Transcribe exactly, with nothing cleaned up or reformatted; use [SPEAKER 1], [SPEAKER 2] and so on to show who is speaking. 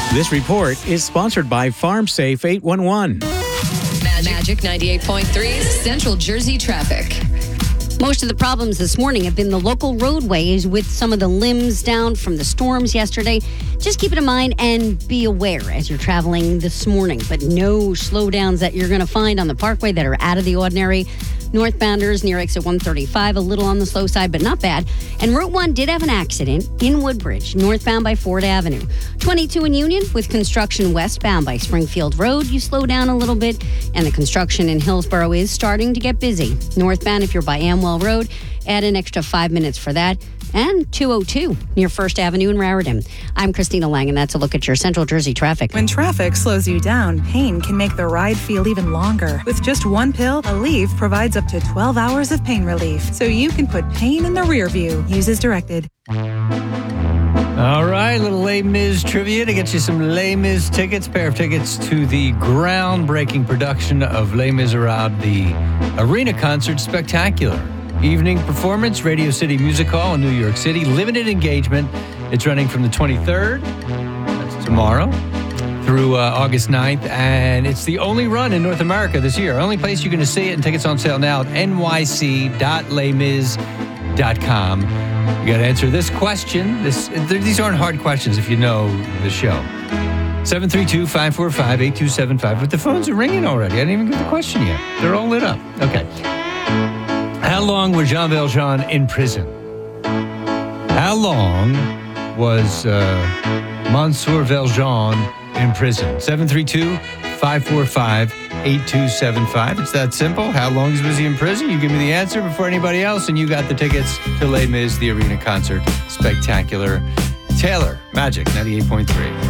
[SPEAKER 1] This report is sponsored by FarmSafe eight one one.
[SPEAKER 2] Magic ninety-eight point three Central Jersey traffic.
[SPEAKER 3] Most of the problems this morning have been the local roadways with some of the limbs down from the storms yesterday. Just keep it in mind and be aware as you're traveling this morning. But no slowdowns that you're going to find on the parkway that are out of the ordinary. Northbounders near exit one thirty-five, a little on the slow side, but not bad. And Route one did have an accident in Woodbridge, northbound by Ford Avenue. twenty-two in Union with construction westbound by Springfield Road. You slow down a little bit, and the construction in Hillsborough is starting to get busy. Northbound, if you're by Amwell Road, add an extra five minutes for that. And two oh two near First Avenue in Raritan. I'm Christina Lang, and that's a look at your Central Jersey traffic.
[SPEAKER 4] When traffic slows you down, pain can make the ride feel even longer. With just one pill, Aleve provides up to twelve hours of pain relief, so you can put pain in the rear view. Use as directed.
[SPEAKER 5] All right, a little Les Mis trivia to get you some Les Mis tickets. Pair of tickets to the groundbreaking production of Les Miserables, the Arena Concert Spectacular. Evening performance, Radio City Music Hall in New York City. Limited engagement. It's running from the twenty-third, that's tomorrow, through uh, August ninth. And it's the only run in North America this year. Only place you're going to see it, and tickets on sale now at N Y C dot les mis dot com. You got to answer this question. This These aren't hard questions if you know the show. seven three two, five four five, eight two seven five. But the phones are ringing already. I didn't even get the question yet. They're all lit up. Okay. How long was Jean Valjean in prison? How long was uh, Monsieur Valjean in prison? seven three two, five four five, eight two seven five. It's that simple. How long was he in prison? You give me the answer before anybody else, and you got the tickets to Les Mis, the Arena Concert Spectacular. Taylor, Magic ninety-eight point three.